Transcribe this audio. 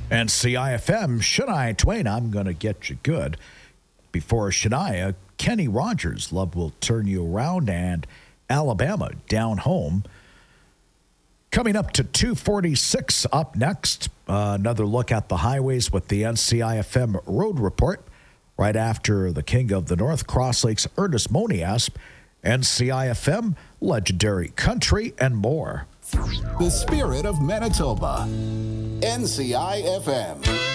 And CIFM, Shania Twain, I'm going to get you good. Before Shania, Kenny Rogers, Love Will Turn You Around, and Alabama, Down Home. Coming up to 2:46 up next, another look at the highways with the NCIFM Road Report. Right after the King of the North, Cross Lakes, Ernest Moniasp, NCIFM, Legendary Country, and more. The spirit of Manitoba. NCIFM.